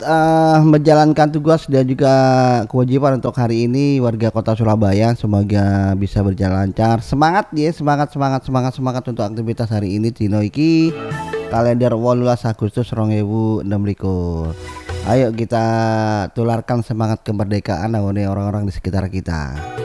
menjalankan tugas dan juga kewajiban untuk hari ini warga Kota Surabaya. Semoga bisa berjalan lancar. Semangat ya, semangat untuk aktivitas hari ini dino iki kalender 18 Agustus 2026. Ayo kita tularkan semangat kemerdekaan awone orang-orang di sekitar kita.